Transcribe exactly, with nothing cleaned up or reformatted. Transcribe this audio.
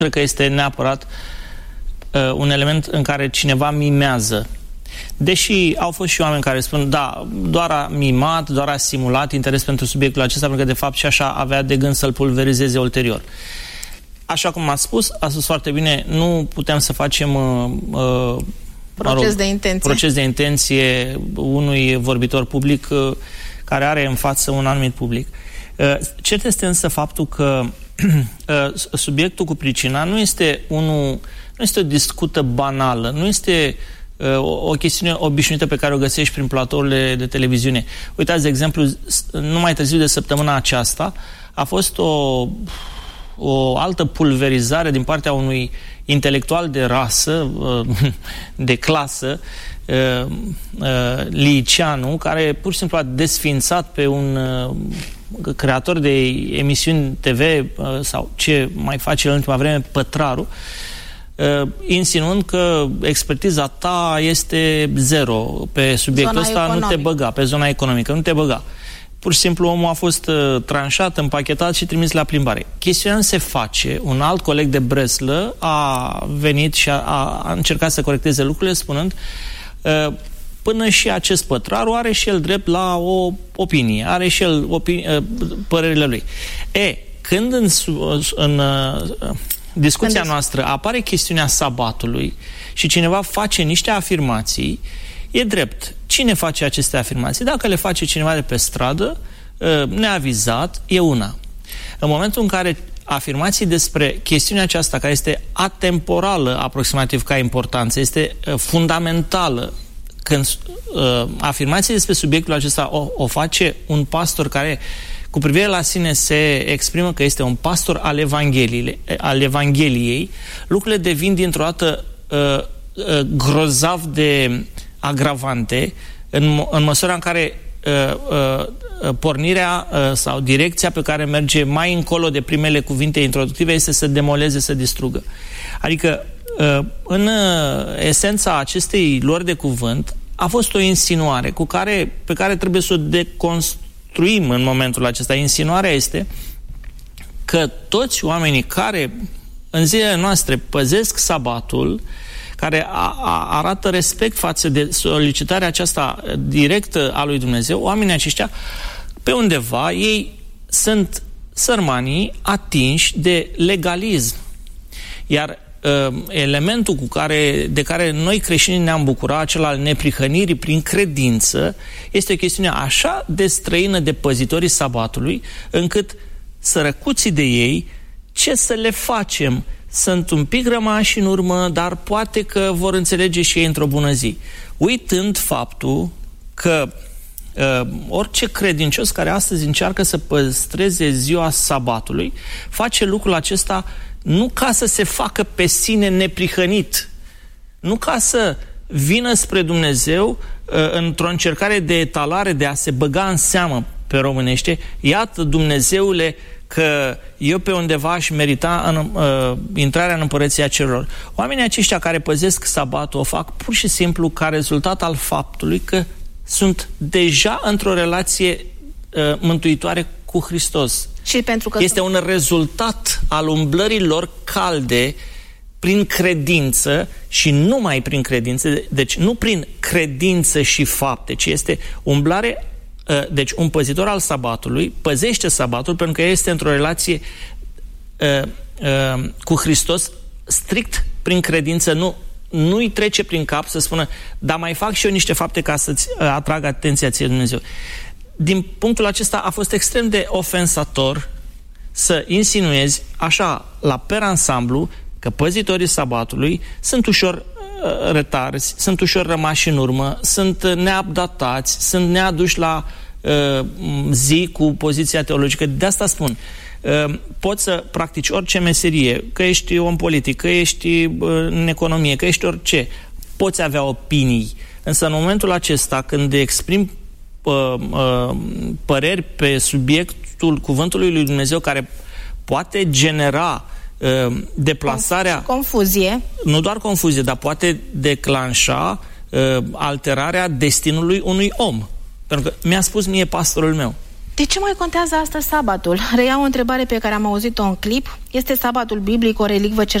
cred că este neapărat uh, un element în care cineva mimează. Deși au fost și oameni care spun, da, doar a mimat, doar a simulat interes pentru subiectul acesta, pentru că de fapt și așa avea de gând să-l pulverizeze ulterior. Așa cum a spus, a spus foarte bine, nu putem să facem uh, uh, proces, mă rog, de intenție. proces de intenție unui vorbitor public uh, care are în față un anumit public. Uh, cert este însă faptul că uh, subiectul cu pricina nu este unul, nu este o discută banală, nu este uh, o, o chestiune obișnuită pe care o găsești prin platourile de televiziune. Uitați, de exemplu, nu mai târziu de săptămâna aceasta a fost o o altă pulverizare din partea unui intelectual de rasă, de clasă, Liceanu, care pur și simplu a desfințat pe un creator de emisiuni T V sau ce mai face în ultima vreme, Pătraru, insinuând că expertiza ta este zero pe subiectul zona ăsta, economică. Nu te băga, pe zona economică, nu te băga. Pur și simplu omul a fost uh, tranșat, împachetat și trimis la plimbare. Chestiunea nu se face. Un alt coleg de Breslă a venit și a, a, a încercat să corecteze lucrurile spunând uh, până și acest Pătraru are și el drept la o opinie, are și el opini- uh, părerile lui. E, când în, în uh, discuția când noastră apare chestiunea sabatului și cineva face niște afirmații, e drept. Cine face aceste afirmații? Dacă le face cineva de pe stradă, neavizat, e una. În momentul în care afirmații despre chestiunea aceasta, care este atemporală aproximativ ca importanță, este fundamentală, când afirmații despre subiectul acesta o, o face un pastor care cu privire la sine se exprimă că este un pastor al Evangheliei, al Evangheliei, lucrurile devin dintr-o dată uh, uh, grozav de agravante în, în măsura în care uh, uh, pornirea uh, sau direcția pe care merge mai încolo de primele cuvinte introductive este să demoleze, să distrugă. Adică uh, în uh, esența acestei luări de cuvânt a fost o insinuare cu care, pe care trebuie să o deconstruim în momentul acesta. Insinuarea este că toți oamenii care în zilele noastre păzesc sabatul, care a, a, arată respect față de solicitarea aceasta directă a lui Dumnezeu, oamenii aceștia, pe undeva, ei sunt sărmanii atinși de legalism. Iar uh, elementul cu care, de care noi creștinii ne-am bucurat, acela al neprihănirii prin credință, este o chestiune așa de străină de păzitorii sabatului, încât sărăcuții de ei, ce să le facem? Sunt un pic rămași în urmă, dar poate că vor înțelege și ei într-o bună zi. Uitând faptul că uh, orice credincios care astăzi încearcă să păstreze ziua sabatului, face lucrul acesta nu ca să se facă pe sine neprihănit, nu ca să vină spre Dumnezeu uh, într-o încercare de etalare, de a se băga în seamă pe românește, iată Dumnezeule că eu pe undeva aș merita în, uh, intrarea în împărăția cerurilor. Oamenii aceștia care păzesc sabatul o fac pur și simplu ca rezultat al faptului că sunt deja într-o relație uh, mântuitoare cu Hristos. Și pentru că este un rezultat al umblării lor calde prin credință și numai prin credință, deci nu prin credință și fapte, ci este umblare. Deci un păzitor al sabatului păzește sabatul pentru că este într-o relație uh, uh, cu Hristos strict prin credință, nu, nu-i trece prin cap să spună, dar mai fac și eu niște fapte ca să-ți uh, atrag atenția ție Dumnezeu. Din punctul acesta a fost extrem de ofensator să insinuezi așa la per ansamblu că păzitorii sabatului sunt ușor retarzi, sunt ușor rămași în urmă, sunt neupdatați, sunt neaduși la uh, zi cu poziția teologică. De asta spun, uh, poți să practici orice meserie, că ești om politic, că ești uh, în economie, că ești orice, poți avea opinii, însă în momentul acesta când exprimi uh, uh, păreri pe subiectul cuvântului lui Dumnezeu care poate genera deplasarea... Confuzie. Nu doar confuzie, dar poate declanșa uh, alterarea destinului unui om. Pentru că mi-a spus mie pastorul meu, De ce mai contează astăzi sabatul? Reiau o întrebare pe care am auzit-o în clip. Este sabatul biblic o relicvă